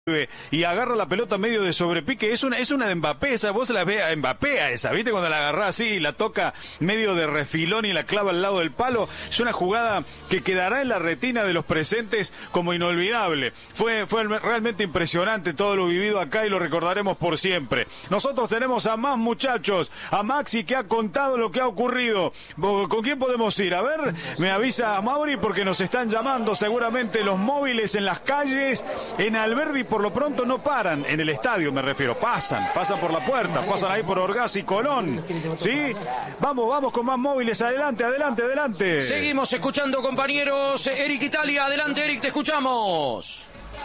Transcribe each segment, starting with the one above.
y agarra la pelota medio de sobrepique, es una de Mbappé, esa vos la ves a Mbappé a esa, ¿viste? Cuando la agarrá así y la toca medio de refilón y la clava al lado del palo, es una jugada que quedará en la retina de los presentes como inolvidable. Fue realmente impresionante todo lo vivido acá y lo recordaremos por siempre. Nosotros tenemos a más muchachos, a Maxi que ha contado lo que ha ocurrido. ¿Con quién podemos ir? A ver, me avisa a Mauri porque nos están llamando seguramente los móviles en las calles, en Alberdi. Por lo pronto no paran, en el estadio me refiero, pasan por la puerta, pasan ahí por Orgaz y Colón, ¿sí? Vamos con más móviles, adelante. Seguimos escuchando, compañeros. Eric Italia, adelante Eric, te escuchamos.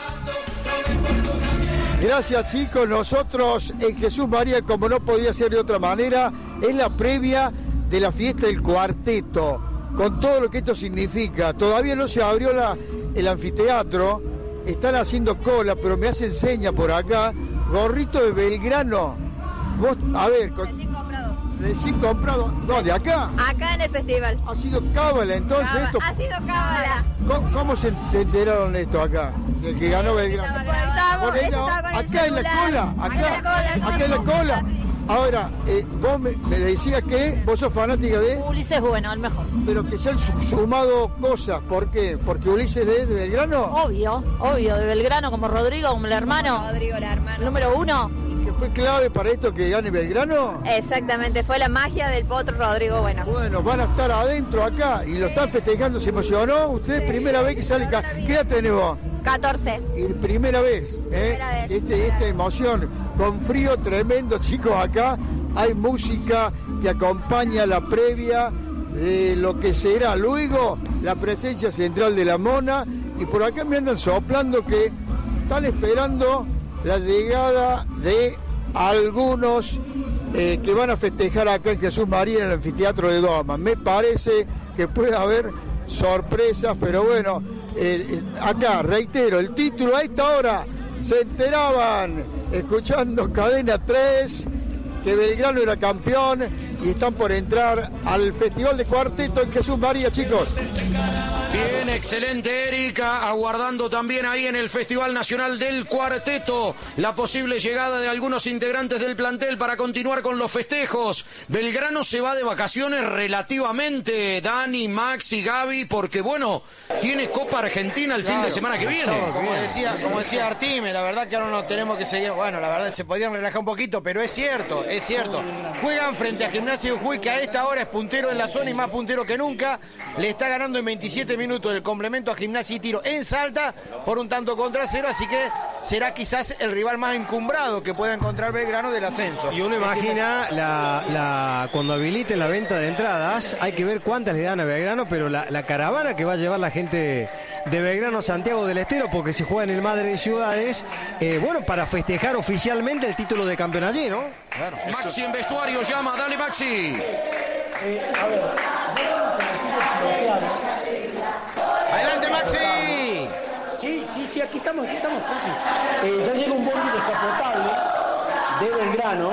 Gracias, chicos. Nosotros en Jesús María, como no podía ser de otra manera, es la previa de la fiesta del cuarteto, con todo lo que esto significa. Todavía no se abrió el anfiteatro. Están haciendo cola, pero me hacen seña por acá. Gorrito de Belgrano. Vos, a ver. Recién comprado. ¿Dónde? ¿Acá? Acá en el festival. ¿Ha sido cábala entonces esto? Ha sido cábala. ¿Cómo se enteraron de esto acá? El que ganó Belgrano. Acá en la cola. Acá en la cola. Ahora, vos me decías que vos sos fanática de... Ulises Bueno, el mejor. Pero que se han sumado cosas, ¿por qué? ¿Porque Ulises de Belgrano? Obvio, de Belgrano, como Rodrigo, como el hermano. Rodrigo, el hermano. Número 1. ¿Y que fue clave para esto que gane Belgrano? Exactamente, fue la magia del potro Rodrigo Bueno. Bueno, van a estar adentro acá y lo están festejando, ¿se emocionó? ¿Usted sí, primera vez que sale acá? ¿Qué edad tenés vos? 14. Y primera vez, esta emoción, con frío tremendo, chicos, acá hay música que acompaña la previa de lo que será luego la presencia central de la Mona, y por acá me andan soplando que están esperando la llegada de algunos que van a festejar acá en Jesús María en el anfiteatro de Doma. Me parece que puede haber sorpresas, pero bueno, acá reitero el título. A esta hora se enteraban escuchando Cadena 3 que Belgrano era campeón y están por entrar al Festival de Cuarteto en Jesús María, chicos. Bien, excelente, Erika, aguardando también ahí en el Festival Nacional del Cuarteto la posible llegada de algunos integrantes del plantel para continuar con los festejos. Belgrano se va de vacaciones relativamente, Dani, Maxi, Gaby, porque bueno, tiene Copa Argentina el fin de semana que viene. Como decía Artime, la verdad que ahora no tenemos que seguir, bueno, la verdad se podían relajar un poquito, pero es cierto. Juegan frente a Gimnasia de Jujuy, que a esta hora es puntero en la zona y más puntero que nunca. Le está ganando en 27 minutos el complemento a Gimnasia y Tiro en Salta por un tanto contra 0, así que será quizás el rival más encumbrado que pueda encontrar Belgrano del ascenso. Y uno imagina cuando habiliten la venta de entradas, hay que ver cuántas le dan a Belgrano, pero la caravana que va a llevar la gente de Belgrano a Santiago del Estero, porque se juega en el Madre de Ciudades, para festejar oficialmente el título de campeón allí, ¿no? Claro. Maxi en vestuario llama, dale Maxi. Adelante Maxi. Sí, aquí estamos. Ya llega un bondi descapotable de Belgrano.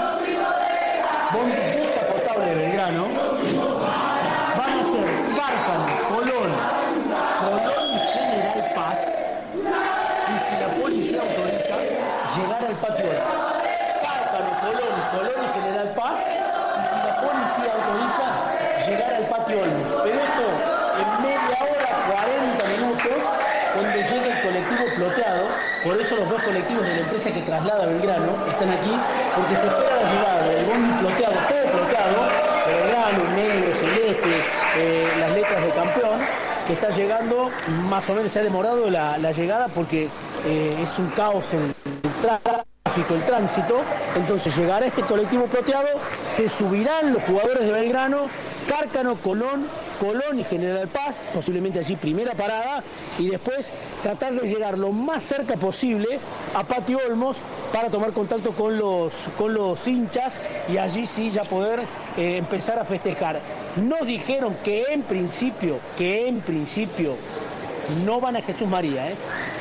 Van a ser Cárcano, Colón y General Paz. Y si la policía autoriza, llegar al patio. Cárcano, Colón y General Paz. Y si la policía autoriza, llegar al patio Olmos. Pero esto en media hora, 40 minutos, cuando llega el colectivo floteado. Por eso los dos colectivos de la empresa que traslada Belgrano están aquí, porque se espera la llegada del bondi floteado, todo floteado, Belgrano, negro, celeste, las letras de campeón, que está llegando, más o menos se ha demorado la llegada porque es un caos el tránsito, entonces llegará este colectivo floteado, se subirán los jugadores de Belgrano, Cárcano, Colón y General Paz, posiblemente allí primera parada, y después tratar de llegar lo más cerca posible a Patio Olmos para tomar contacto con los hinchas y allí sí ya poder empezar a festejar. Nos dijeron que en principio no van a Jesús María,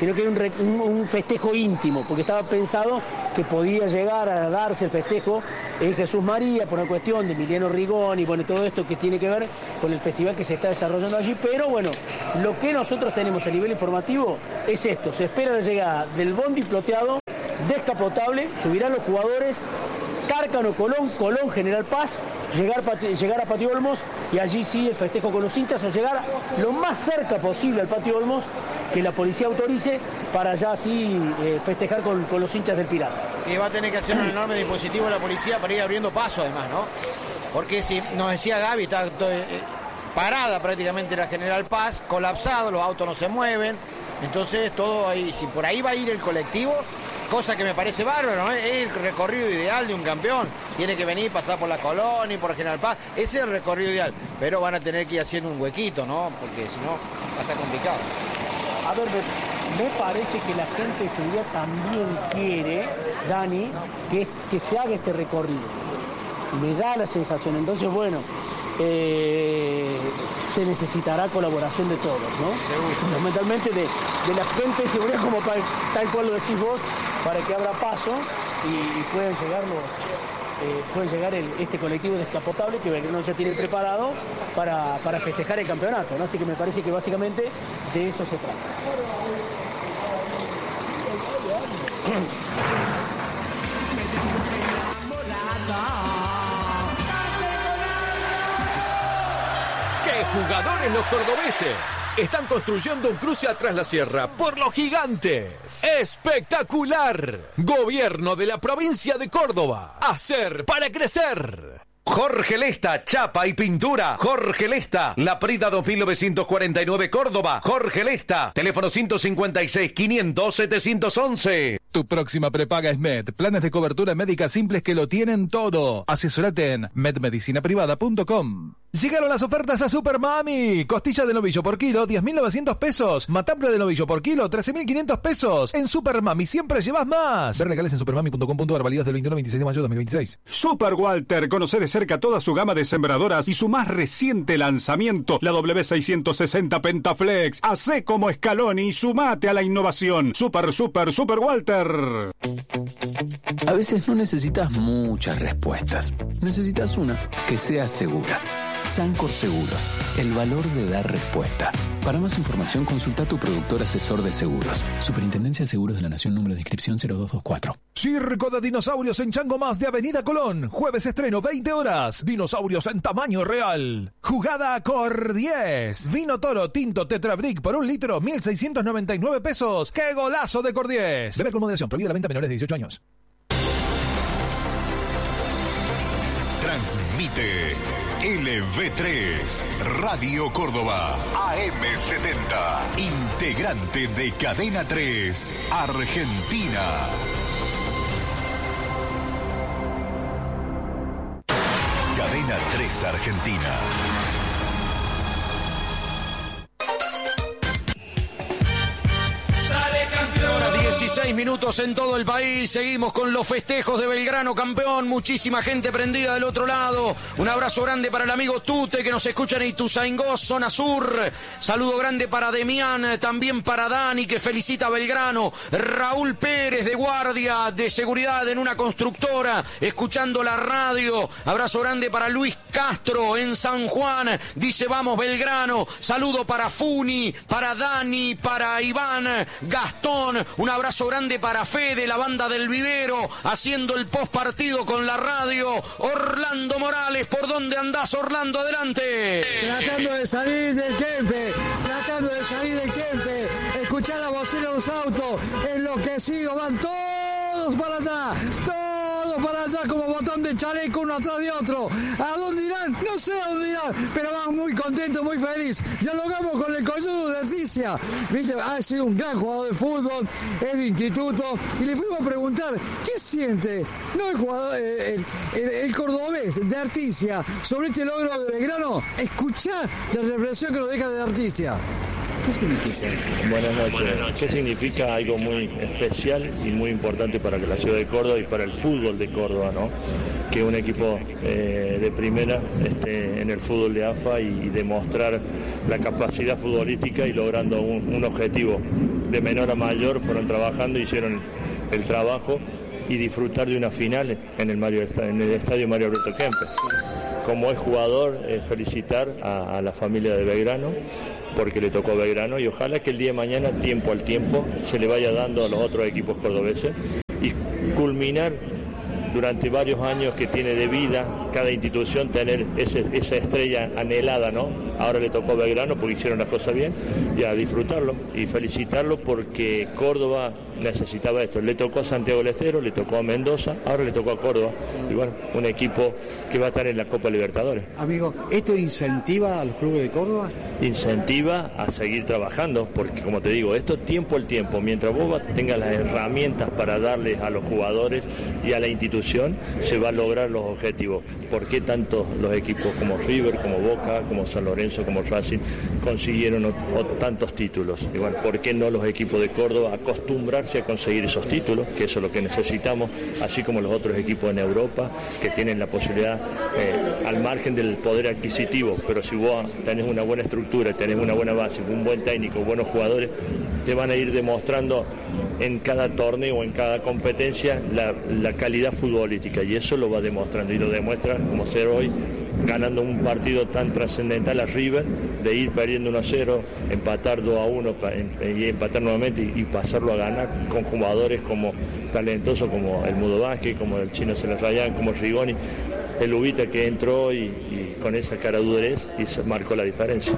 sino que era un festejo íntimo, porque estaba pensado que podía llegar a darse el festejo en Jesús María por una cuestión de Emiliano Rigoni, bueno, todo esto que tiene que ver con el festival que se está desarrollando allí, pero bueno, lo que nosotros tenemos a nivel informativo es esto: se espera la llegada del bondi ploteado, descapotable, subirán los jugadores, Cárcano, Colón, General Paz, llegar a Patio Olmos, y allí sí el festejo con los hinchas, o llegar lo más cerca posible al Patio Olmos que la policía autorice, para ya así festejar con los hinchas del Pirata. Y va a tener que hacer un enorme dispositivo la policía para ir abriendo paso, además, ¿no? Porque si nos decía Gaby, está parada prácticamente la General Paz, colapsado, los autos no se mueven, entonces todo ahí, si por ahí va a ir el colectivo, cosa que me parece bárbaro, ¿no? Es el recorrido ideal de un campeón. Tiene que venir, pasar por la Colonia y por General Paz. Ese es el recorrido ideal. Pero van a tener que ir haciendo un huequito, ¿no? Porque si no, va a estar complicado. A ver, me parece que la gente de seguridad también quiere, Dani, que se haga este recorrido. Me da la sensación. Entonces, bueno, se necesitará colaboración de todos, ¿no? Seguro. Fundamentalmente de la gente de seguridad, como tal cual lo decís vos, para que abra paso y puedan llegar este colectivo descapotable que Belgrano ya tiene preparado para festejar el campeonato, ¿no? Así que me parece que básicamente de eso se trata. Jugadores los cordobeses están construyendo un cruce atrás la sierra por los gigantes. ¡Espectacular! Gobierno de la provincia de Córdoba. Hacer para crecer. Jorge Lesta, chapa y pintura. Jorge Lesta, La Prida 2949 Córdoba. Jorge Lesta, teléfono 156-500-711. Tu próxima prepaga es Med. Planes de cobertura médica simples que lo tienen todo. Asesórate en medmedicinaprivada.com. Llegaron las ofertas a Super Mami. Costilla de novillo por kilo, 10.900 pesos. Matambre de novillo por kilo, 13.500 pesos. En Super Mami siempre llevas más. Ver legales en supermami.com.ar, válidas del 21 al 26 de mayo de 2026. Super Walter, conoce de cerca toda su gama de sembradoras y su más reciente lanzamiento, la W660 Pentaflex. Hacé como Scaloni y sumate a la innovación. Super Walter. A veces no necesitas muchas respuestas. Necesitas una que sea segura. Sancor Seguros, el valor de dar respuesta. Para más información, consulta a tu productor asesor de seguros. Superintendencia de Seguros de la Nación, número de inscripción 0224. Circo de dinosaurios en Chango Más de Avenida Colón. Jueves estreno, 20 horas. Dinosaurios en tamaño real. Jugada Cor 10. Vino Toro Tinto Tetra Brick por 1 litro, 1.699 pesos. ¡Qué golazo de Cor 10! Beber con moderación. Prohibida la venta a menores de 18 años. Transmite LV3, Radio Córdoba, AM70, integrante de Cadena 3, Argentina. Cadena 3 Argentina. 16 minutos en todo el país. Seguimos con los festejos de Belgrano campeón. Muchísima gente prendida del otro lado. Un abrazo grande para el amigo Tute que nos escucha en Ituzaingó, zona sur. Saludo grande para Demián, también para Dani que felicita a Belgrano. Raúl Pérez de guardia de seguridad en una constructora escuchando la radio. Abrazo grande para Luis Castro en San Juan. Dice vamos Belgrano. Saludo para Funi, para Dani, para Iván, Gastón. Un abrazo grande para Fede, la banda del Vivero, haciendo el post partido con la radio. Orlando Morales, ¿por dónde andás, Orlando? Adelante. Tratando de salir del Kempe, escuchar la bocina de los autos, enloquecidos, van todos para allá, como botón de chaleco uno atrás de otro. ¿A dónde irán? No sé a dónde irán, pero van muy contentos, muy felices. Dialogamos con el coyudo de Articia, ¿viste? Ha sido un gran jugador de fútbol, es de instituto, y le fuimos a preguntar qué siente, no el jugador, el cordobés de Articia sobre este logro de Belgrano. Escuchá la reflexión que nos deja de Articia. ¿Qué significa? Buenas noches. ¿Qué significa? Algo muy especial y muy importante para la ciudad de Córdoba y para el fútbol de Córdoba, ¿no? Que un equipo de primera esté en el fútbol de AFA y demostrar la capacidad futbolística y logrando un objetivo de menor a mayor fueron trabajando, hicieron el trabajo y disfrutar de una final en el estadio Mario Alberto Kempes. Como es jugador, felicitar a la familia de Belgrano, porque le tocó a Belgrano, y ojalá que el día de mañana, tiempo al tiempo, se le vaya dando a los otros equipos cordobeses y culminar durante varios años que tiene de vida cada institución, tener esa estrella anhelada, ¿no? Ahora le tocó a Belgrano porque hicieron las cosas bien, y a disfrutarlo y felicitarlo porque Córdoba necesitaba esto. Le tocó a Santiago del Estero, le tocó a Mendoza, ahora le tocó a Córdoba, y bueno, un equipo que va a estar en la Copa Libertadores. Amigo, ¿esto incentiva a los clubes de Córdoba? Incentiva a seguir trabajando, porque como te digo, esto tiempo al tiempo, mientras vos tengas las herramientas para darles a los jugadores y a la institución, se va a lograr los objetivos. ¿Por qué tanto los equipos como River, como Boca, como San Lorenzo, como Racing consiguieron tantos títulos? Y bueno, ¿por qué no los equipos de Córdoba acostumbrarse a conseguir esos títulos? Que eso es lo que necesitamos, así como los otros equipos en Europa, que tienen la posibilidad, al margen del poder adquisitivo, pero si vos tenés una buena estructura, tenés una buena base, un buen técnico, buenos jugadores, te van a ir demostrando en cada torneo o en cada competencia la calidad futbolística, y eso lo va demostrando, y lo demuestra como ser hoy, ganando un partido tan trascendental a River, de ir perdiendo 1-0, empatar 2-1 y empatar nuevamente y pasarlo a ganar con jugadores como talentosos como el Mudo Vázquez, como el Chino Celarrayán, como Rigoni, el Ubita que entró y con esa caradurez y se marcó la diferencia.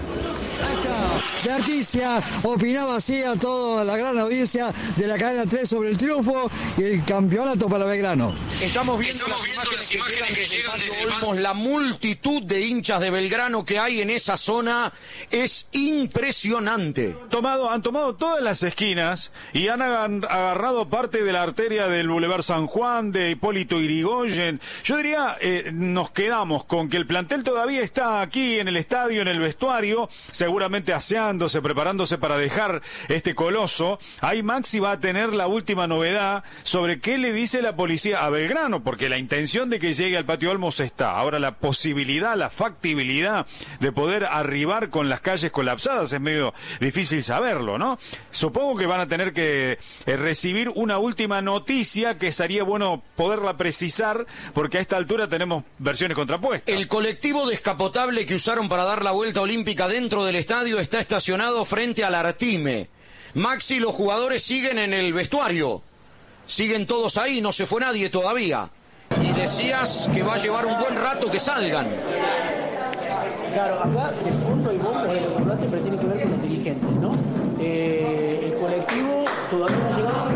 De Articia opinaba así a toda la gran audiencia de la cadena 3 sobre el triunfo y el campeonato para Belgrano. Estamos viendo las imágenes que llegan desde Olmos. La multitud de hinchas de Belgrano que hay en esa zona es impresionante. Han tomado todas las esquinas y han agarrado parte de la arteria del Boulevard San Juan, de Hipólito Yrigoyen. Yo diría, nos quedamos con que el plantel todavía está aquí en el estadio, en el vestuario, seguramente aseándose, preparándose para dejar este coloso. Ahí Maxi va a tener la última novedad sobre qué le dice la policía a Belgrano, porque la intención de que llegue al Patio Olmos está. Ahora la posibilidad, la factibilidad de poder arribar con las calles colapsadas es medio difícil saberlo, ¿no? Supongo que van a tener que recibir una última noticia que sería bueno poderla precisar, porque a esta altura tenemos versiones contrapuestas. El colectivo descapotable que usaron para dar la vuelta olímpica dentro del estadio está estacionado frente al Artime. Maxi, los jugadores siguen en el vestuario. Siguen todos ahí, no se fue nadie todavía. Y decías que va a llevar un buen rato que salgan. Claro, acá de fondo hay bombos de los volantes, pero tiene que ver con los dirigentes, ¿no? El colectivo todavía no ha llegado.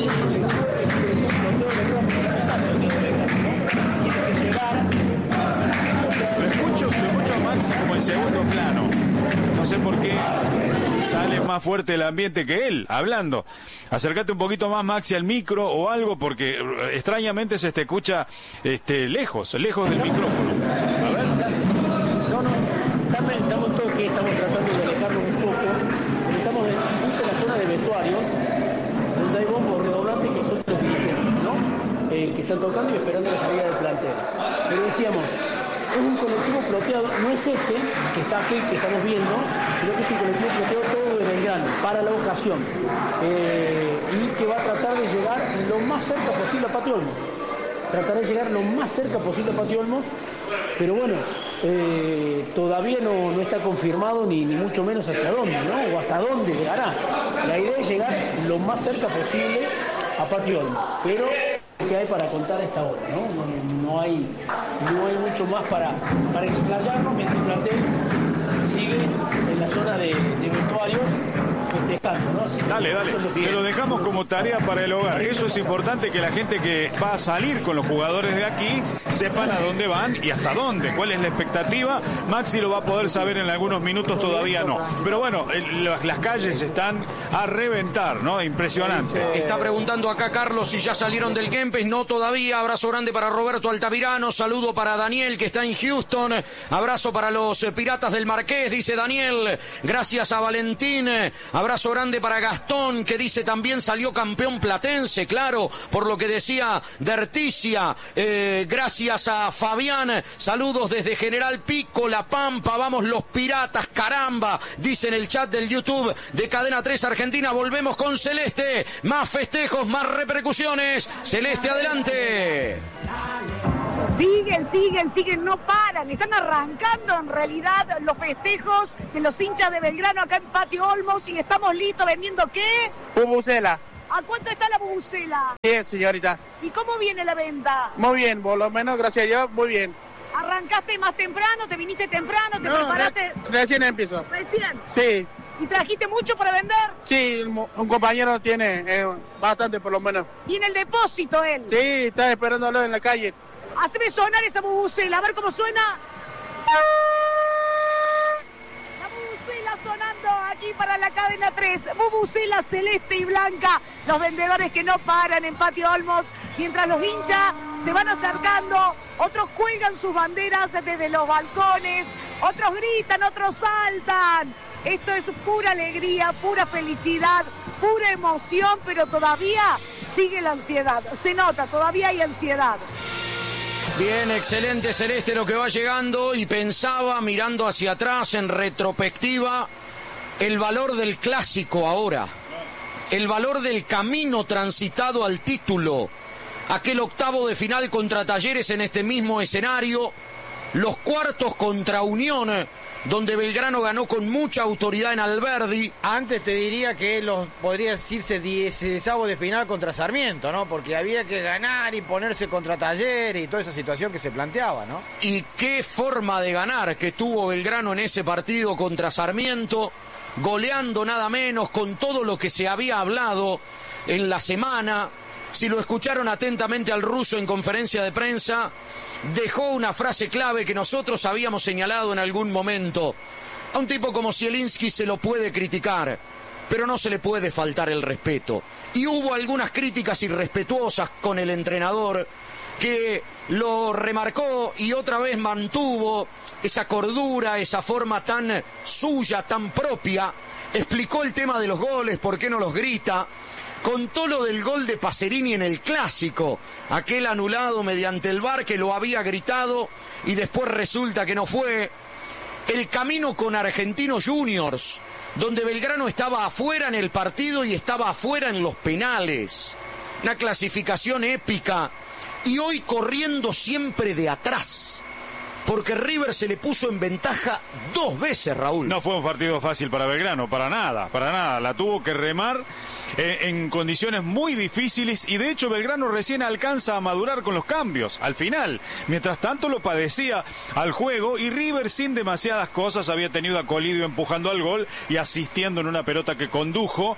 Lo escucho a Maxi como en segundo plano. No sé por qué sale más fuerte el ambiente que él, hablando. Acércate un poquito más, Maxi, al micro o algo, porque extrañamente se te escucha lejos del micrófono. A ver. Estamos todos que estamos tratando de alejarnos un poco, pero estamos justo en la zona de vestuarios, donde hay bombos redoblantes que son los dirigentes, ¿no? Que están tocando y esperando la salida del plantel. Pero decíamos, es un colectivo ploteado, no es este que está aquí, que estamos viendo, sino que es un colectivo ploteado todo de Belgrano, para la ocasión, y que va a tratar de llegar lo más cerca posible a Patio Olmos. Tratará de llegar lo más cerca posible a Patio Olmos, pero bueno, todavía no está confirmado ni mucho menos hacia dónde, ¿no? O hasta dónde llegará. La idea es llegar lo más cerca posible a Patio Olmos, pero ¿qué hay para contar a esta hora? No hay mucho más para explayarnos mientras el plantel sigue en la zona de vestuarios festejando, ¿no? Así Dale, te lo dejamos como tarea para el hogar. Eso es importante, que la gente que va a salir con los jugadores de aquí sepan a dónde van y hasta dónde, cuál es la expectativa. Maxi lo va a poder saber en algunos minutos, todavía no. Pero bueno, las calles están a reventar, ¿no? Impresionante. Está preguntando acá Carlos si ya salieron del Kempes. No, todavía. Abrazo grande para Roberto Altamirano, saludo para Daniel que está en Houston, abrazo para los Piratas del Marqués, dice Daniel. Gracias a Valentín, Abrazo grande para Gastón, que dice también salió campeón platense, claro, por lo que decía Derticia. Gracias a Fabián, saludos desde General Pico, La Pampa, vamos los piratas, caramba, dice en el chat del YouTube de Cadena 3 Argentina. Volvemos con Celeste, más festejos, más repercusiones. Celeste, adelante. Siguen, no paran, están arrancando en realidad los festejos de los hinchas de Belgrano acá en Patio Olmos y estamos listos vendiendo ¿qué? Bubucela. ¿A cuánto está la bubucela? Bien, señorita. ¿Y cómo viene la venta? Muy bien, por lo menos, gracias a Dios, muy bien. ¿Arrancaste más temprano? ¿Te viniste temprano? ¿Te preparaste? Recién empiezo. ¿Recién? Sí. ¿Y trajiste mucho para vender? Sí, un compañero tiene bastante por lo menos. ¿Y en el depósito él? Sí, está esperándolo en la calle. Haceme sonar esa bubucela, a ver cómo suena. La bubucela sonando aquí para la Cadena 3. Bubucela celeste y blanca. Los vendedores que no paran en Patio Olmos. Mientras los hinchas se van acercando, otros cuelgan sus banderas desde los balcones, otros gritan, otros saltan. Esto es pura alegría, pura felicidad, pura emoción, pero todavía sigue la ansiedad. Se nota, todavía hay ansiedad. Bien, excelente Celeste lo que va llegando, y pensaba mirando hacia atrás en retrospectiva el valor del clásico ahora, el valor del camino transitado al título, aquel octavo de final contra Talleres en este mismo escenario, los cuartos contra Unión, donde Belgrano ganó con mucha autoridad en Alberdi. Antes te diría que podría decirse 16avos de final contra Sarmiento, ¿no? Porque había que ganar y ponerse contra Talleres y toda esa situación que se planteaba, ¿no? Y qué forma de ganar que tuvo Belgrano en ese partido contra Sarmiento, goleando nada menos, con todo lo que se había hablado en la semana. Si lo escucharon atentamente al ruso en conferencia de prensa, dejó una frase clave que nosotros habíamos señalado en algún momento. A un tipo como Zielinski se lo puede criticar, pero no se le puede faltar el respeto. Y hubo algunas críticas irrespetuosas con el entrenador, que lo remarcó y otra vez mantuvo esa cordura, esa forma tan suya, tan propia. Explicó el tema de los goles, por qué no los grita. Contó lo del gol de Pacerini en el Clásico, aquel anulado mediante el VAR, que lo había gritado y después resulta que no fue. El camino con Argentinos Juniors, donde Belgrano estaba afuera en el partido y estaba afuera en los penales. Una clasificación épica, y hoy corriendo siempre de atrás, porque River se le puso en ventaja 2 veces, Raúl. No fue un partido fácil para Belgrano, para nada. La tuvo que remar en condiciones muy difíciles, y de hecho Belgrano recién alcanza a madurar con los cambios al final. Mientras tanto lo padecía al juego, y River sin demasiadas cosas había tenido a Colidio empujando al gol y asistiendo en una pelota que condujo.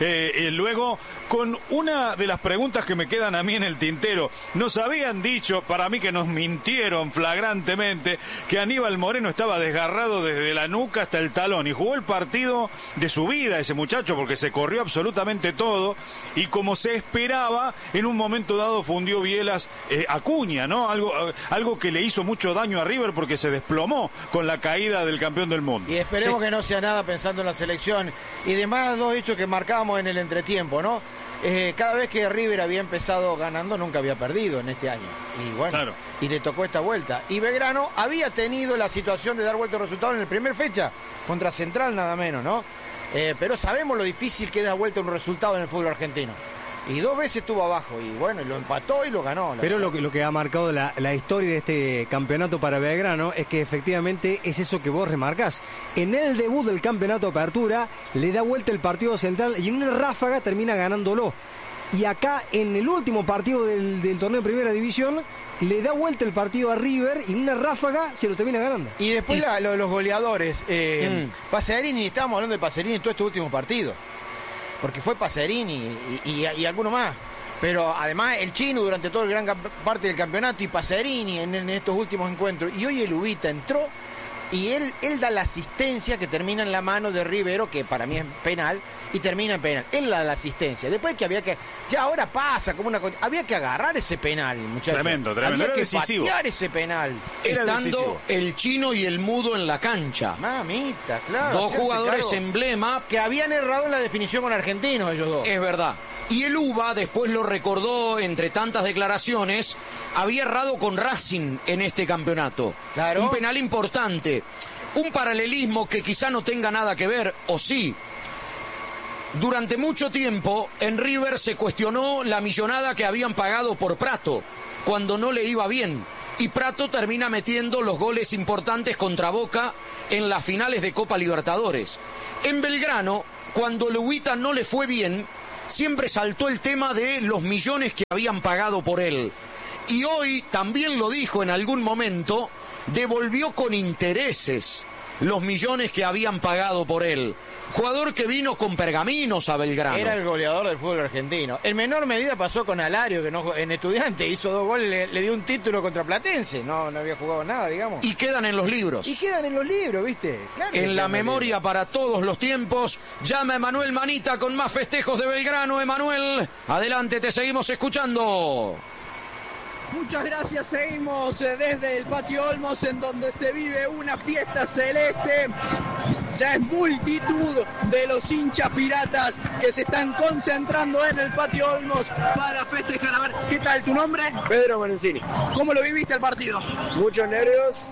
Luego, con una de las preguntas que me quedan a mí en el tintero, nos habían dicho, para mí que nos mintieron flagrantemente, que Aníbal Moreno estaba desgarrado desde la nuca hasta el talón, y jugó el partido de su vida ese muchacho, porque se corrió absolutamente todo, y como se esperaba, en un momento dado fundió bielas Acuña, ¿no? Algo que le hizo mucho daño a River, porque se desplomó con la caída del campeón del mundo. Y esperemos que no sea nada pensando en la selección. Y demás, 2 hechos que marcábamos en el entretiempo, ¿no? Cada vez que River había empezado ganando, nunca había perdido en este año. Y bueno, claro, y le tocó esta vuelta. Y Belgrano había tenido la situación de dar vuelta al resultado en la primera fecha, contra Central nada menos, ¿no? Pero sabemos lo difícil que da vuelta un resultado en el fútbol argentino. Y 2 veces estuvo abajo, y bueno, lo empató y lo ganó. Pero lo que ha marcado la historia de este campeonato para Belgrano es que efectivamente es eso que vos remarcás. En el debut del campeonato Apertura le da vuelta el partido Central y en una ráfaga termina ganándolo. Y acá en el último partido del torneo de Primera División le da vuelta el partido a River y en una ráfaga se lo termina ganando. Y después los goleadores. Pacerini, estábamos hablando de Pacerini en todo este último partido, porque fue Pacerini y alguno más. Pero además el Chino durante toda la gran parte del campeonato, y Pacerini en estos últimos encuentros. Y hoy el Ubita entró y él da la asistencia que termina en la mano de Rivero, que para mí es penal, y termina en penal. Él da la asistencia. Después que ya ahora pasa como había que agarrar ese penal, muchachos. Tremendo. Había Era que decisivo. patear ese penal. Estando el chino y el mudo en la cancha. Mamita, claro. Dos jugadores emblema. Que habían errado en la definición con Argentinos ellos dos. Es verdad. Y el UBA, después lo recordó entre tantas declaraciones, había errado con Racing en este campeonato. Claro. Un penal importante. Un paralelismo que quizá no tenga nada que ver, o sí. Durante mucho tiempo, en River se cuestionó la millonada que habían pagado por Prato, cuando no le iba bien. Y Prato termina metiendo los goles importantes contra Boca en las finales de Copa Libertadores. En Belgrano, cuando Lubita no le fue bien, siempre saltó el tema de los millones que habían pagado por él. Y hoy, también lo dijo en algún momento, devolvió con intereses los millones que habían pagado por él. Jugador que vino con pergaminos a Belgrano. Era el goleador del fútbol argentino. En menor medida pasó con Alario, que no, en Estudiante hizo 2 goles, le dio un título contra Platense. No había jugado nada, digamos. Y quedan en los libros. Y quedan en los libros, ¿viste? Claro, en la memoria para todos los tiempos. Llama a Emanuel Manita con más festejos de Belgrano. Emanuel, adelante, te seguimos escuchando. Muchas gracias, seguimos desde el Patio Olmos, en donde se vive una fiesta celeste. Ya es multitud de los hinchas piratas que se están concentrando en el Patio Olmos para festejar. A ver, ¿qué tal tu nombre? Pedro Manencini. ¿Cómo lo viviste el partido? Muchos nervios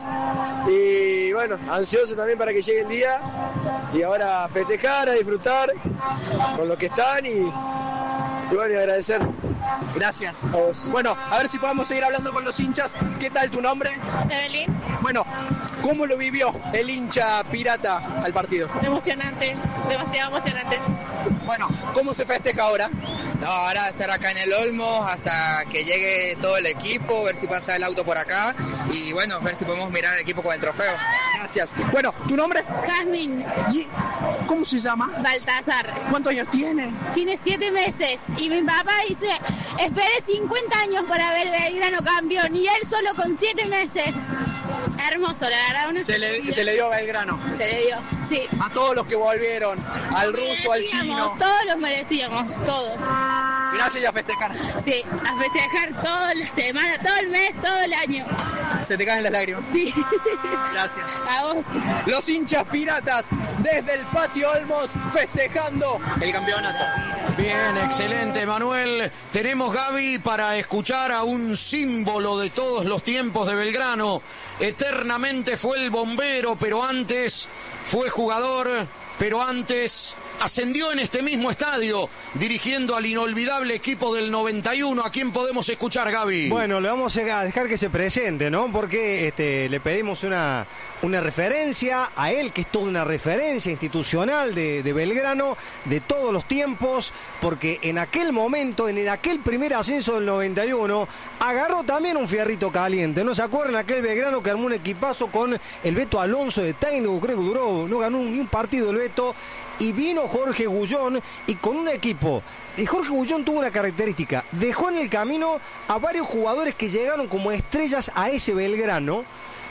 y bueno, ansioso también para que llegue el día y ahora a festejar, a disfrutar con lo que están y bueno, y agradecer. Gracias. A vos. Bueno, a ver si podemos seguir hablando con los hinchas. ¿Qué tal tu nombre? Evelyn. Bueno, ¿cómo lo vivió el hincha pirata al partido? Emocionante, demasiado emocionante. Bueno, ¿cómo se festeja ahora? No, ahora estar acá en el Olmos hasta que llegue todo el equipo, ver si pasa el auto por acá y bueno, ver si podemos mirar al equipo con el trofeo. Gracias. Bueno, ¿tu nombre? Jazmín. ¿Y cómo se llama? Baltasar. ¿Cuántos años tiene? Tiene 7 meses y mi papá dice, esperé 50 años para ver Belgrano campeón y él solo con 7 meses. Hermoso, la verdad. Se le dio a Belgrano. Se le dio, sí. A todos los que volvieron, al ruso, al chino. Todos los merecíamos, todos. Gracias y a festejar. Sí, a festejar toda la semana, todo el mes, todo el año. Se te caen las lágrimas. Sí. Gracias. A vos. Los hinchas piratas desde el Patio Olmos festejando el campeonato. Bien, excelente, Manuel. Tenemos, Gaby, para escuchar a un símbolo de todos los tiempos de Belgrano. Eternamente fue el bombero, pero antes fue jugador, pero antes ascendió en este mismo estadio, dirigiendo al inolvidable equipo del 91. ¿A quién podemos escuchar, Gaby? Bueno, le vamos a dejar que se presente, ¿no? Porque le pedimos una referencia a él, que es toda una referencia institucional de Belgrano, de todos los tiempos, porque en aquel momento, en aquel primer ascenso del 91, agarró también un fierrito caliente. ¿No se acuerdan? Aquel Belgrano que armó un equipazo con el Beto Alonso de técnico, creo que no ganó ni un partido el Beto. Y vino Jorge Gullón y con un equipo. Y Jorge Gullón tuvo una característica. Dejó en el camino a varios jugadores que llegaron como estrellas a ese Belgrano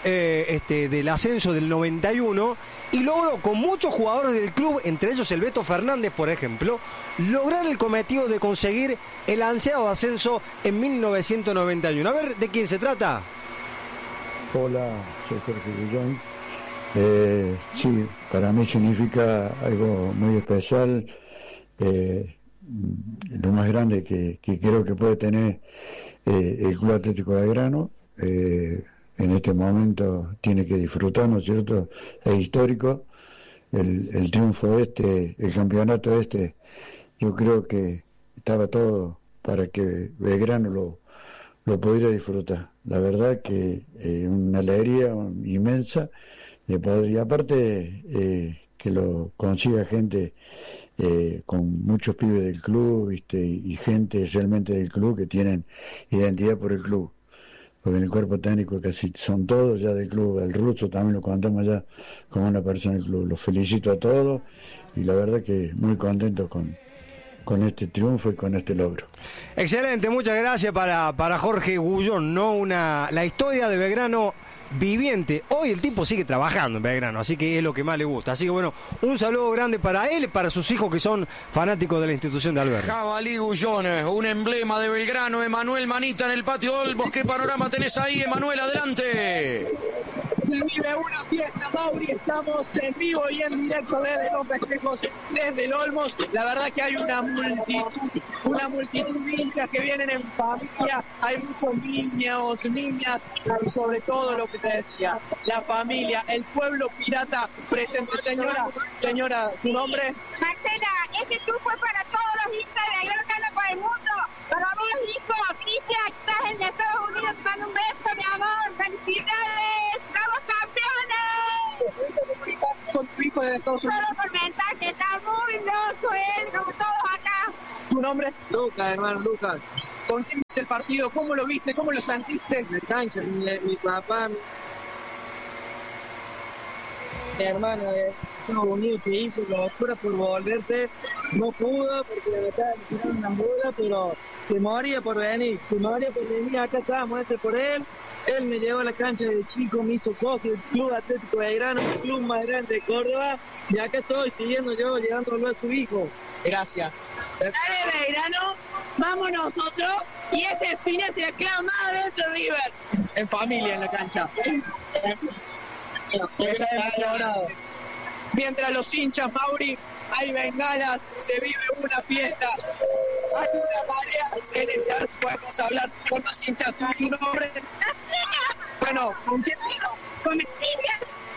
del ascenso del 91. Y logró con muchos jugadores del club, entre ellos el Beto Fernández, por ejemplo, lograr el cometido de conseguir el ansiado ascenso en 1991. A ver, ¿de quién se trata? Hola, soy Jorge Gullón. Sí, para mí significa algo muy especial, lo más grande que creo que puede tener el Club Atlético Belgrano. En este momento tiene que disfrutar, ¿no es cierto? Es histórico el triunfo el campeonato yo creo que estaba todo para que Belgrano lo pudiera disfrutar. La verdad que una alegría inmensa de poder, y aparte que lo consiga gente con muchos pibes del club, ¿viste? Y gente realmente del club que tienen identidad por el club, porque en el cuerpo técnico casi son todos ya del club. El ruso también lo contamos ya como una persona del club. Los felicito a todos y la verdad que muy contento con este triunfo y con este logro. Excelente, muchas gracias para Jorge Gullón, ¿no? La historia de Belgrano viviente. Hoy el tipo sigue trabajando en Belgrano, así que es lo que más le gusta. Así que bueno, un saludo grande para él y para sus hijos que son fanáticos de la institución de Alberdi. Jabalí Gullón, un emblema de Belgrano, Emanuel Manita en el patio Olmos. ¿Qué panorama tenés ahí, Emanuel? Adelante. Vive una fiesta, Mauri, estamos en vivo y en directo desde los festejos, desde el Olmos. La verdad que hay una multitud de hinchas que vienen en familia, hay muchos niños, niñas, y sobre todo lo que te decía, la familia, el pueblo pirata presente. Señora, ¿su nombre? Marcela, este tour fue para todos los hinchas de Belgrano que andan por el mundo. Para vos, hijo, Cristian, que estás en Estados Unidos, te mando un beso, mi amor, felicidades, ¡estamos campeones! Con tu hijo de Estados Unidos. Solo por mensaje, está muy loco él, como todos acá. ¿Tu nombre? Lucas, hermano, Lucas. ¿Con quién viste el partido? ¿Cómo lo viste? ¿Cómo lo sentiste? En la cancha, mi papá, mi hermano de Estados Unidos que hizo locura por volverse, no pudo porque le tiraron una bola, pero se moría por venir, acá estábamos por él. Él me llevó a la cancha de chico, me hizo socio del Club Atlético Belgrano, el club más grande de Córdoba, y acá estoy siguiendo yo, llevándolo a su hijo. Gracias. Dale, Belgrano, vamos nosotros, y este Espina se la clava más adentro River. En familia, en la cancha. Mientras los hinchas, Mauri, hay bengalas, se vive una fiesta, hay una marea celestial. Podemos hablar con los hinchas. ¿Su nombre? Bueno, ¿con quién vino? Con Estilia.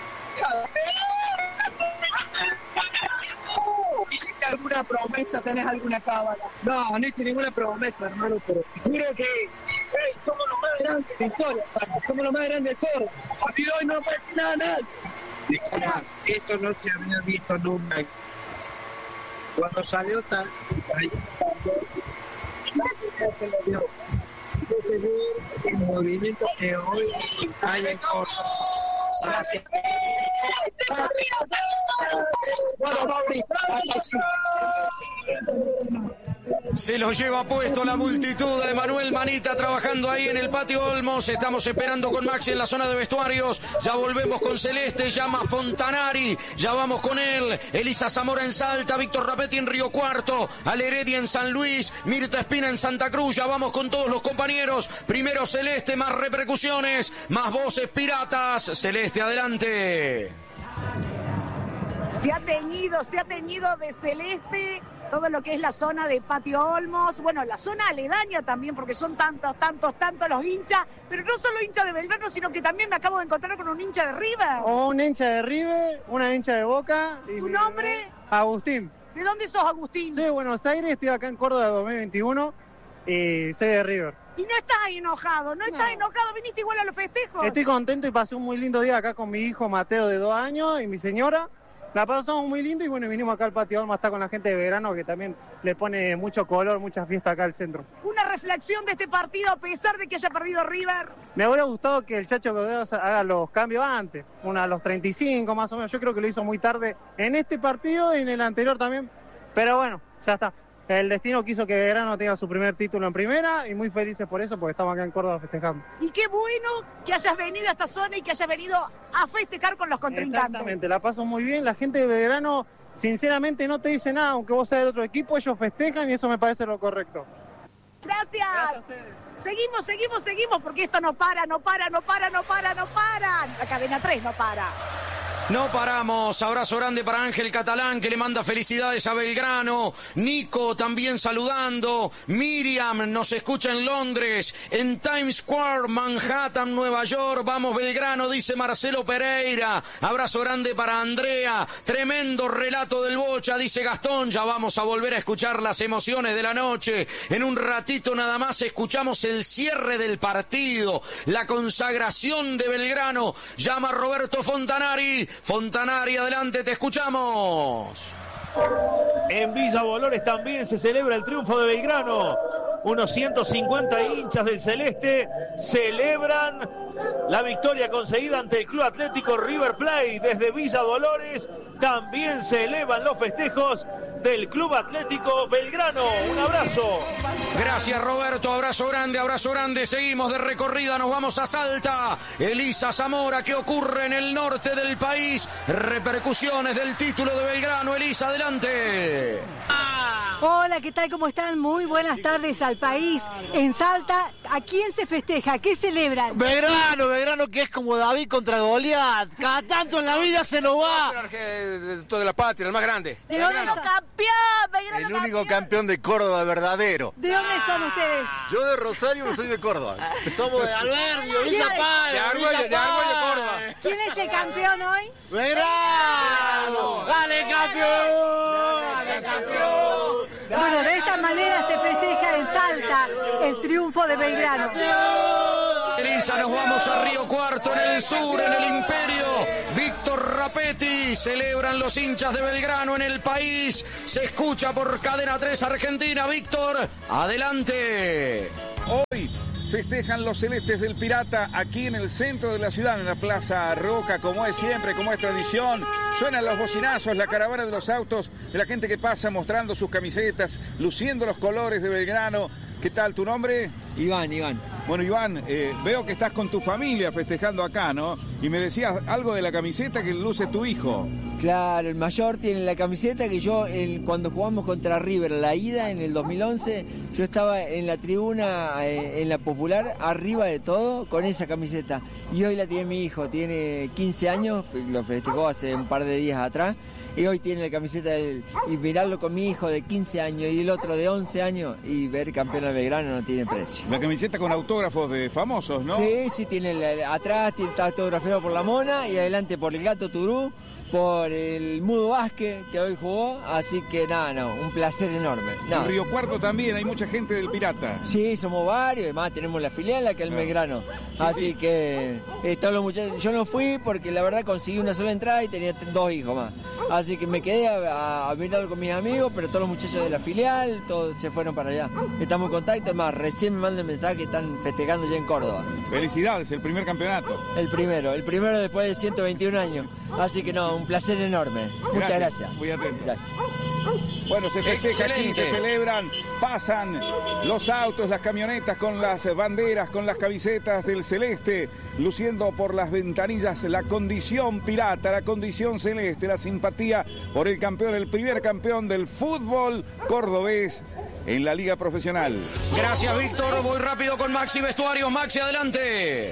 ¿Hiciste alguna promesa? ¿Tenés alguna cábala? No hice ninguna promesa, hermano, pero juro que somos los más grandes de historia, somos los más grandes de Córdoba. Y hoy no puede decir nada. Disculpa, esto no se había visto nunca. Cuando salió el movimiento que hoy hay en Córdoba. Gracias. Bueno, Mauri, Se lo lleva puesto la multitud de Emanuel Manita trabajando ahí en el patio Olmos. Estamos esperando con Maxi en la zona de vestuarios. Ya volvemos con Celeste, llama Fontanari. Ya vamos con él. Elisa Zamora en Salta, Víctor Rapetti en Río Cuarto, Aleredia en San Luis, Mirta Espina en Santa Cruz. Ya vamos con todos los compañeros. Primero Celeste, más repercusiones, más voces piratas. Celeste, adelante. Se ha teñido de celeste todo lo que es la zona de Patio Olmos, bueno, la zona aledaña también, porque son tantos los hinchas, pero no solo hinchas de Belgrano, sino que también me acabo de encontrar con un hincha de River. Un hincha de River, una hincha de Boca. Y ¿tu nombre? Agustín. ¿De dónde sos, Agustín? Soy de Buenos Aires, estoy acá en Córdoba 2021 y soy de River. Y no estás enojado, viniste igual a los festejos. Estoy contento y pasé un muy lindo día acá con mi hijo Mateo de 2 años y mi señora. La pasamos muy lindo y bueno, vinimos acá al Patio Olmos, está con la gente de Belgrano que también le pone mucho color, mucha fiesta acá al centro. Una reflexión de este partido a pesar de que haya perdido River. Me hubiera gustado que el Chacho Godeos haga los cambios antes, a los 35 más o menos. Yo creo que lo hizo muy tarde en este partido y en el anterior también, pero bueno, ya está. El destino quiso que Belgrano tenga su primer título en primera y muy felices por eso porque estamos acá en Córdoba festejando. Y qué bueno que hayas venido a esta zona y que hayas venido a festejar con los contrincantes. Exactamente, la paso muy bien. La gente de Belgrano sinceramente no te dice nada, aunque vos seas del otro equipo, ellos festejan y eso me parece lo correcto. Gracias. Seguimos, porque esto no para. La cadena 3 no para. No paramos. Abrazo grande para Ángel Catalán, que le manda felicidades a Belgrano. Nico también saludando. Miriam nos escucha en Londres, en Times Square, Manhattan, Nueva York. Vamos Belgrano, dice Marcelo Pereira. Abrazo grande para Andrea. Tremendo relato del Bocha, dice Gastón. Ya vamos a volver a escuchar las emociones de la noche. En un ratito nada más escuchamos el cierre del partido, la consagración de Belgrano. Llama Roberto Fontanari. Fontanari, adelante, te escuchamos. En Villa Dolores también se celebra el triunfo de Belgrano. unos 150 hinchas del Celeste celebran la victoria conseguida ante el Club Atlético River Plate desde Villa Dolores. También se elevan los festejos del Club Atlético Belgrano. Un abrazo. Gracias, Roberto, abrazo grande. Seguimos de recorrida, nos vamos a Salta. Elisa Zamora, ¿qué ocurre en el norte del país? Repercusiones del título de Belgrano. Elisa, adelante. Hola, ¿qué tal? ¿Cómo están? Muy buenas tardes al país. En Salta, ¿a quién se festeja? ¿Qué celebran? Belgrano que es como David contra Goliat. Cada tanto en la vida se nos va. Todo de la patria, el más grande. ¿De dónde son? El único campeón de Córdoba verdadero. ¿De dónde son ustedes? Yo de Rosario, no soy de Córdoba. Somos de Alberdio, Villa Paz. De Argüello, Córdoba. ¿Quién es el campeón hoy? Belgrano. ¡Dale, campeón! ¡Dale, campeón! Bueno, de esta manera se festeja en Salta el triunfo de Belgrano. Elisa, nos vamos a Río Cuarto, en el sur, en el Imperio. Víctor Rapetti, celebran los hinchas de Belgrano en el país. Se escucha por Cadena 3 Argentina. Víctor, adelante. Hoy festejan los celestes del Pirata aquí en el centro de la ciudad, en la Plaza Roca, como es siempre, como es tradición. Suenan los bocinazos, la caravana de los autos, de la gente que pasa mostrando sus camisetas, luciendo los colores de Belgrano. ¿Qué tal tu nombre? Iván. Bueno, Iván, veo que estás con tu familia festejando acá, ¿no? Y me decías algo de la camiseta que luce tu hijo. Claro, el mayor tiene la camiseta que yo, cuando jugamos contra River, la ida en el 2011, yo estaba en la tribuna, en la popular, arriba de todo, con esa camiseta. Y hoy la tiene mi hijo, tiene 15 años, lo festejó hace un par de días atrás. Y hoy tiene la camiseta y mirarlo con mi hijo de 15 años y el otro de 11 años y ver campeón al Belgrano no tiene precio. La camiseta con autógrafos de famosos, ¿no? Sí, tiene atrás está autografiado por la Mona y adelante por el Gato Turú, por el Mudo Vázquez que hoy jugó, así que un placer enorme. En Río Cuarto también hay mucha gente del Pirata. Sí, somos varios, además tenemos la filial acá en Belgrano, así que todos los muchachos, yo no fui porque la verdad conseguí una sola entrada y tenía 2 hijos más, así que me quedé a mirarlo con mis amigos, pero todos los muchachos de la filial, todos se fueron para allá. Estamos en contacto, además recién me mandan mensaje que están festejando ya en Córdoba. Felicidades, el primer campeonato. El primero después de 121 años, así que un placer enorme. Muchas gracias. Muy atento. Gracias. Bueno, se festeja aquí, se celebran, pasan los autos, las camionetas con las banderas, con las camisetas del Celeste, luciendo por las ventanillas la condición pirata, la condición celeste, la simpatía por el campeón, el primer campeón del fútbol cordobés en la liga profesional. Gracias, Víctor. Voy rápido con Maxi Vestuarios. Maxi, adelante.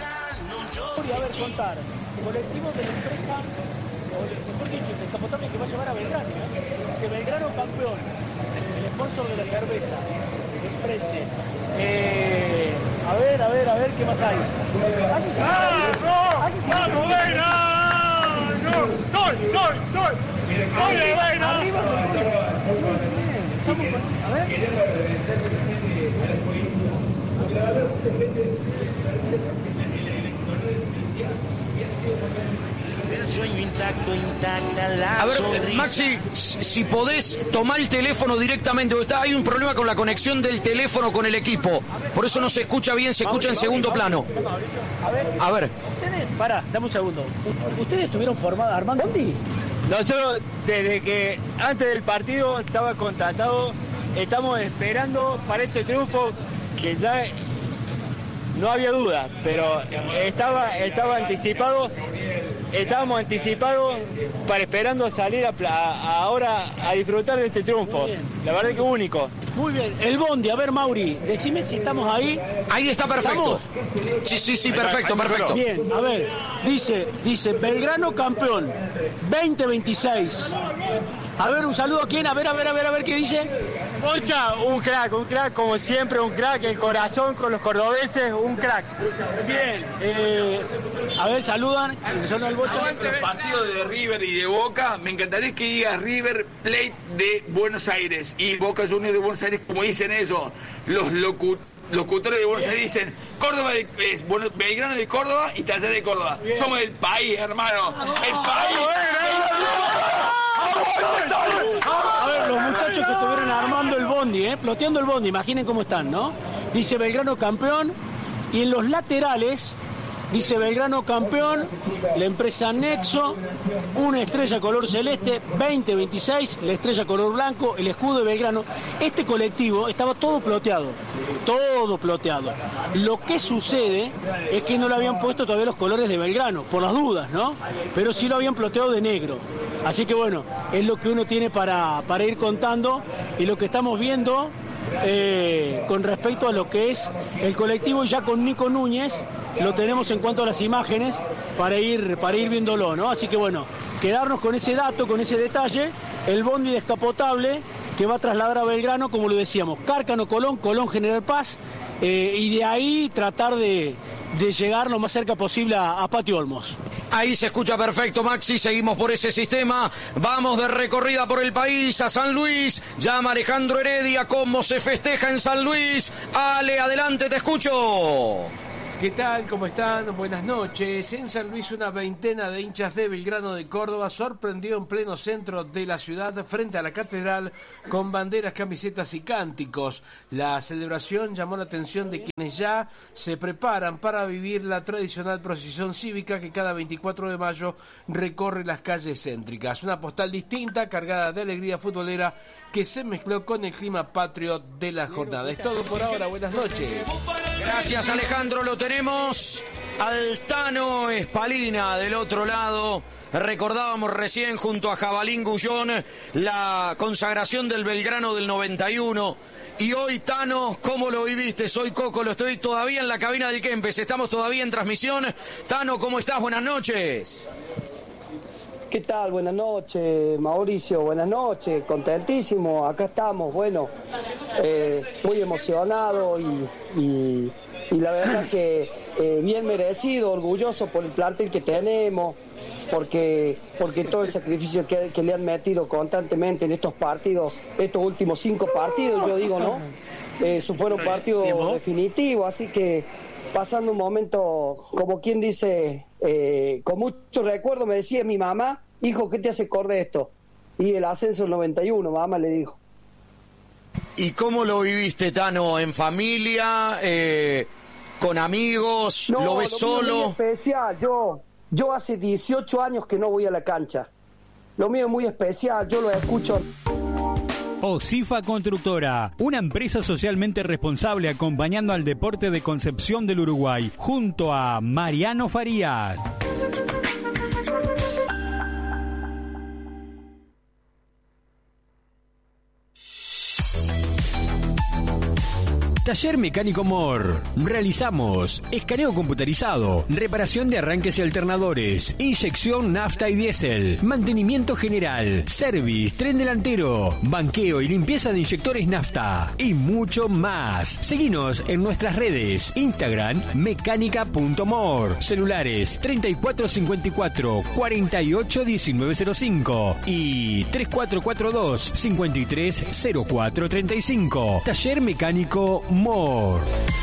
A ver, contar. Colectivo de la empresa, o mejor dicho, el descapotable que va a llevar a Belgrano. Dice Belgrano campeón, el sponsor de la cerveza, enfrente. A ver, ¿qué más hay? ¡Vamos, Belgrano! ¡Sol! ¡Oye, Belgrano! A ver. A ver, Maxi, si podés tomar el teléfono directamente, porque hay un problema con la conexión del teléfono con el equipo, por eso no se escucha bien, se escucha en segundo plano. A ver. Pará, dame un segundo. ¿Ustedes estuvieron formados armando Bondi? Nosotros, desde que antes del partido estaba contratado, estamos esperando para este triunfo que ya no había duda, pero estábamos anticipados para esperando salir ahora a disfrutar de este triunfo. La verdad que único. Muy bien, el Bondi, a ver Mauri, decime si estamos ahí. Ahí está perfecto. Sí, perfecto. Bien, a ver, dice Belgrano campeón, 2026. A ver, un saludo a quién, a ver qué dice. Bocha, un crack, como siempre, un crack, el corazón con los cordobeses, un crack. Bien, a ver, saludan, son al Bocha. Los partidos de River y de Boca, me encantaría que digas River Plate de Buenos Aires y Boca Juniors de Buenos Aires, como dicen eso, los locutores de Buenos Aires dicen Córdoba es Belgrano de Córdoba y Talleres de Córdoba. Bien. Somos del país, hermano. El país. A ver, los muchachos que estuvieron armando el bondi, ploteando el bondi, imaginen cómo están, ¿no? Dice Belgrano campeón, y en los laterales dice Belgrano campeón, la empresa Nexo, una estrella color celeste, 2026, la estrella color blanco, el escudo de Belgrano. Este colectivo estaba todo ploteado. Lo que sucede es que no le habían puesto todavía los colores de Belgrano, por las dudas, ¿no? Pero sí lo habían ploteado de negro. Así que bueno, es lo que uno tiene para ir contando, y lo que estamos viendo con respecto a lo que es el colectivo, ya con Nico Núñez lo tenemos en cuanto a las imágenes para ir viéndolo, ¿no? Así que bueno, quedarnos con ese dato, con ese detalle, el bondi descapotable que va a trasladar a Belgrano, como lo decíamos, Cárcano, Colón, General Paz, y de ahí tratar de llegar lo más cerca posible a Patio Olmos. Ahí se escucha perfecto, Maxi, seguimos por ese sistema, vamos de recorrida por el país a San Luis, llama Alejandro Heredia, cómo se festeja en San Luis. Ale, adelante, te escucho. ¿Qué tal? ¿Cómo están? Buenas noches. En San Luis, una veintena de hinchas de Belgrano de Córdoba sorprendió en pleno centro de la ciudad, frente a la catedral, con banderas, camisetas y cánticos. La celebración llamó la atención de quienes ya se preparan para vivir la tradicional procesión cívica que cada 24 de mayo recorre las calles céntricas. Una postal distinta, cargada de alegría futbolera, que se mezcló con el clima patrio de la jornada. Es todo por ahora, buenas noches. Gracias, Alejandro, lo tenemos al Tano Espalina del otro lado. Recordábamos recién junto a Jabalín Gullón la consagración del Belgrano del 91. Y hoy, Tano, ¿cómo lo viviste? Soy Coco, lo estoy todavía en la cabina del Kempes, estamos todavía en transmisión. Tano, ¿cómo estás? Buenas noches. ¿Qué tal? Buenas noches, Mauricio, buenas noches, contentísimo, acá estamos, bueno, muy emocionado y la verdad que bien merecido, orgulloso por el plantel que tenemos, porque todo el sacrificio que le han metido constantemente en estos partidos, estos últimos 5 partidos, yo digo, ¿no? Fueron partidos definitivos, así que pasando un momento, como quien dice, con mucho recuerdo, me decía mi mamá, hijo, ¿qué te hace acordar de esto? Y el ascenso del 91, mamá le dijo. ¿Y cómo lo viviste, Tano? ¿En familia? ¿Con amigos? No, ¿Lo ves solo? Muy especial, yo hace 18 años que no voy a la cancha. Lo mío es muy especial, yo lo escucho. Osifa Constructora, una empresa socialmente responsable acompañando al deporte de Concepción del Uruguay, junto a Mariano Farías. Taller Mecánico Mor. Realizamos escaneo computarizado, reparación de arranques y alternadores, inyección nafta y diésel, mantenimiento general, service, tren delantero, banqueo y limpieza de inyectores nafta y mucho más. Seguinos en nuestras redes, Instagram mecánica.mor, celulares 3454 48 1905 y 3442 530435. Taller Mecánico Mor.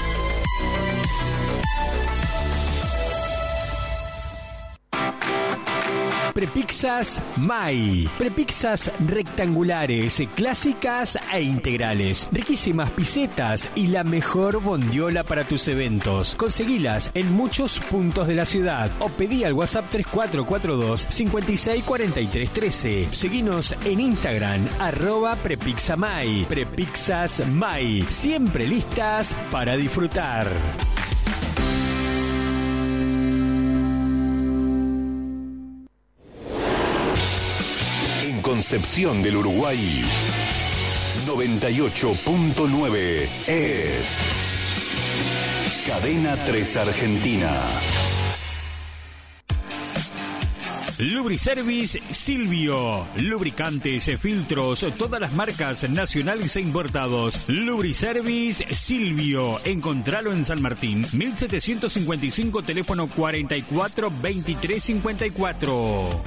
Prepizzas May. Prepizzas rectangulares, clásicas e integrales. Riquísimas pisetas y la mejor bondiola para tus eventos. Conseguilas en muchos puntos de la ciudad o pedí al WhatsApp 3442 564313. Seguinos en Instagram @prepizzamay. Prepizzas May. Siempre listas para disfrutar. Concepción del Uruguay 98.9 es Cadena 3 Argentina. Lubriservice Silvio. Lubricantes, filtros, todas las marcas nacionales e importados. Lubriservice Silvio. Encontralo en San Martín, 1755, teléfono 44 23 54.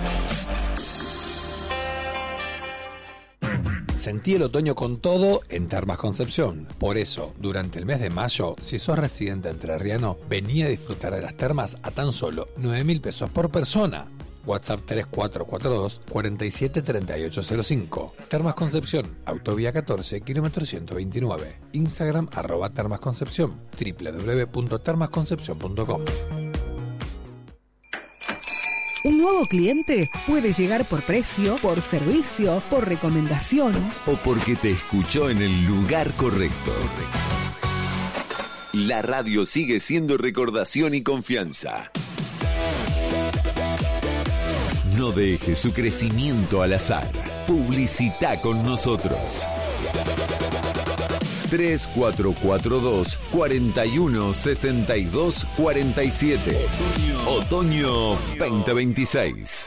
Sentí el otoño con todo en Termas Concepción. Por eso, durante el mes de mayo, si sos residente entrerriano, vení a disfrutar de las termas a tan solo 9.000 pesos por persona. WhatsApp 3442 473805. Termas Concepción, Autovía 14, kilómetro 129. Instagram @termasconcepción, www.termasconcepción.com. Un nuevo cliente puede llegar por precio, por servicio, por recomendación o porque te escuchó en el lugar correcto. La radio sigue siendo recordación y confianza. No deje su crecimiento al azar. Publicita con nosotros. 3442 41 62 47. Otoño 2026.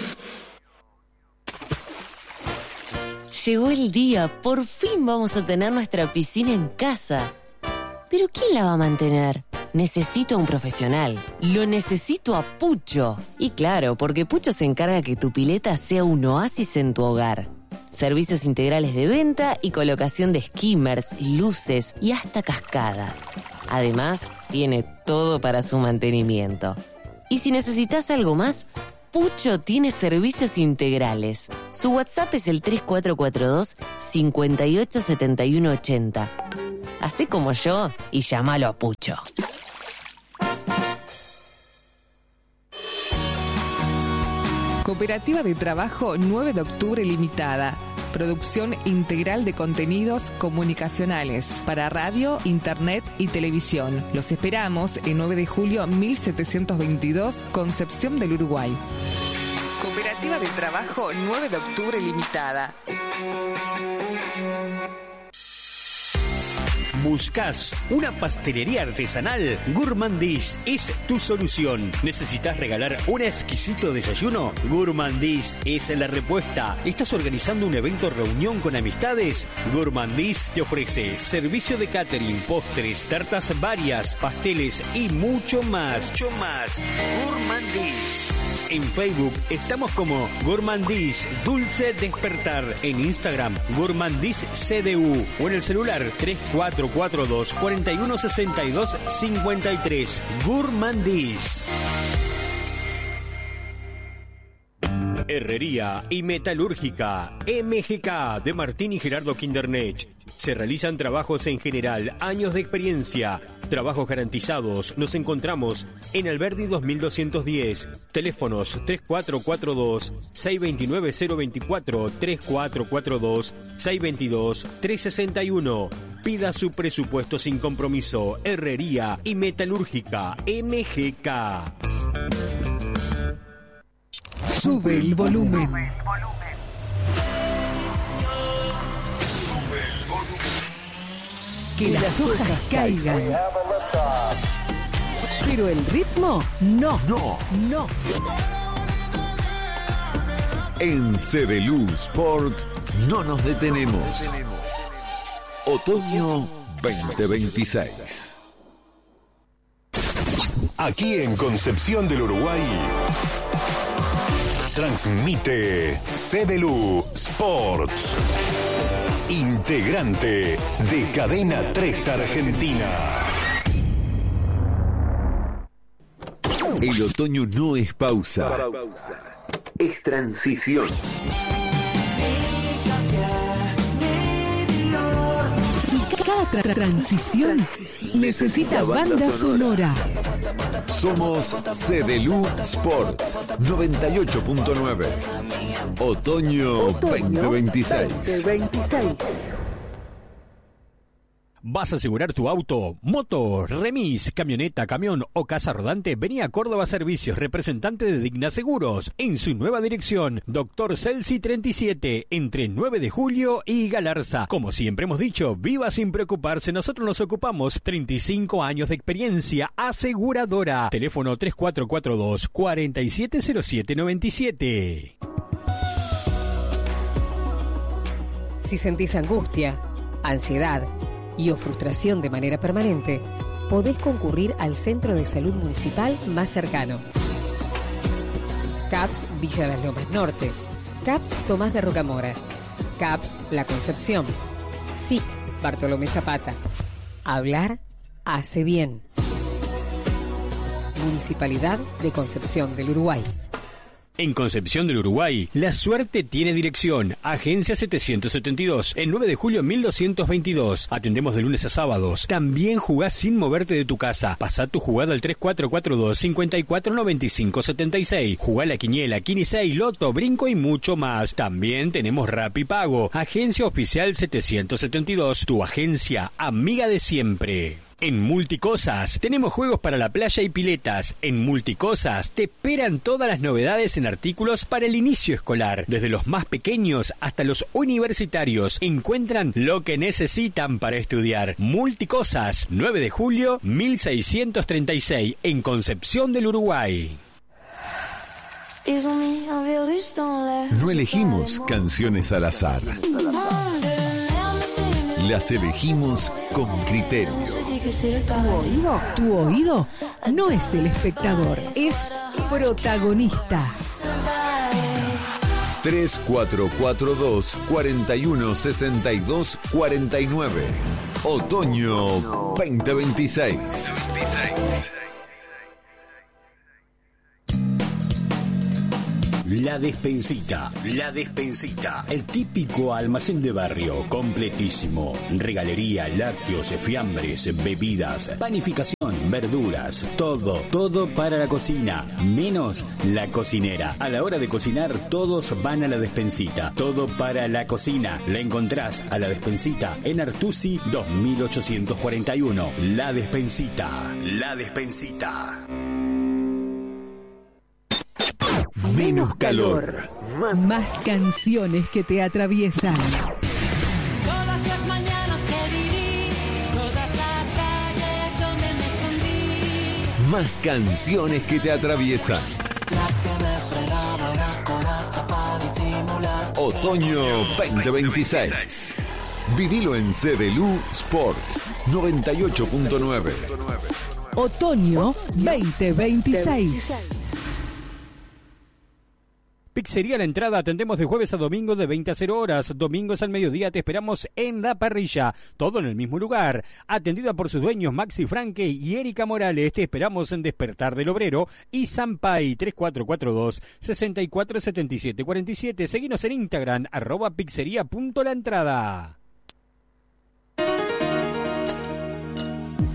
Llegó el día, por fin vamos a tener nuestra piscina en casa. ¿Pero quién la va a mantener? Necesito a un profesional. Lo necesito a Pucho. Y claro, porque Pucho se encarga que tu pileta sea un oasis en tu hogar. Servicios integrales de venta y colocación de skimmers, luces y hasta cascadas. Además, tiene todo para su mantenimiento. Y si necesitas algo más, Pucho tiene servicios integrales. Su WhatsApp es el 3442 587180. Hacé como yo y llámalo a Pucho. Cooperativa de Trabajo 9 de Octubre Limitada. Producción integral de contenidos comunicacionales para radio, internet y televisión. Los esperamos en 9 de julio 1722, Concepción del Uruguay. Cooperativa de Trabajo 9 de Octubre Limitada. ¿Buscas una pastelería artesanal? Gourmandis es tu solución. ¿Necesitas regalar un exquisito desayuno? Gourmandis es la respuesta. ¿Estás organizando un evento reunión con amistades? Gourmandis te ofrece servicio de catering, postres, tartas varias, pasteles y mucho más. Gourmandis. En Facebook estamos como Gourmandis Dulce Despertar. En Instagram, Gourmandis CDU. O en el celular 3442 4162 53. Gourmandis. Herrería y Metalúrgica MGK de Martín y Gerardo Kindernech. Se realizan trabajos en general, años de experiencia, trabajos garantizados. Nos encontramos en Alberdi 2210. Teléfonos 3442-629-024, 3442-622-361. Pida su presupuesto sin compromiso. Herrería y Metalúrgica MGK. Sube el volumen. Que las hojas caigan. Pero el ritmo, no. En CDLU Sport no nos detenemos. Otoño 2026. Aquí en Concepción del Uruguay transmite CDLU Sports, integrante de Cadena 3 Argentina. El otoño no es pausa, es transición. Cada transición necesita banda sonora. Somos CDLU Sport 98.9. Otoño 2026. ¿Vas a asegurar tu auto, moto, remis, camioneta, camión o casa rodante? Vení a Córdoba Servicios, representante de Digna Seguros, en su nueva dirección, Dr. Celsi 37, entre 9 de julio y Galarza. Como siempre hemos dicho, viva sin preocuparse, nosotros nos ocupamos. 35 años de experiencia aseguradora. Teléfono 3442-470797. Si sentís angustia, ansiedad y o frustración de manera permanente, podés concurrir al Centro de Salud Municipal más cercano. CAPS Villa Las Lomas Norte, CAPS Tomás de Rocamora, CAPS La Concepción, SIC Bartolomé Zapata. Hablar hace bien. Municipalidad de Concepción del Uruguay. En Concepción del Uruguay, la suerte tiene dirección. Agencia 772, el 9 de julio 1222. Atendemos de lunes a sábados. También jugás sin moverte de tu casa. Pasá tu jugada al 3442-549576. Jugá la quiniela, Quinisei, Loto, Brinco y mucho más. También tenemos Rapipago. Agencia Oficial 772, tu agencia amiga de siempre. En Multicosas tenemos juegos para la playa y piletas. En Multicosas te esperan todas las novedades en artículos para el inicio escolar. Desde los más pequeños hasta los universitarios encuentran lo que necesitan para estudiar. Multicosas, 9 de julio 1636 en Concepción del Uruguay. No elegimos canciones al azar. Las elegimos con criterio. Tu oído no es el espectador, es protagonista. 3442-4162-49. Otoño 2026. La Despensita, el típico almacén de barrio, completísimo. Regalería, lácteos, fiambres, bebidas, panificación, verduras, todo para la cocina, menos la cocinera. A la hora de cocinar, todos van a La Despensita. Todo para la cocina. La encontrás a La Despensita en Artusi 2841. La Despensita. Menos calor. Más canciones que te atraviesan. Todas las mañanas que viví, todas las calles donde me escondí. Más canciones que te atraviesan. Otoño 2026. Vivilo en CDLU Sport 98.9. Otoño 2026. Pizzería La Entrada, atendemos de jueves a domingo de 20 a 0 horas. Domingos al mediodía te esperamos en La Parrilla. Todo en el mismo lugar. Atendida por sus dueños Maxi Franque y Erika Morales. Te esperamos en Despertar del Obrero y Sampay 3442-647747. Seguinos en Instagram @pizzería.laentrada.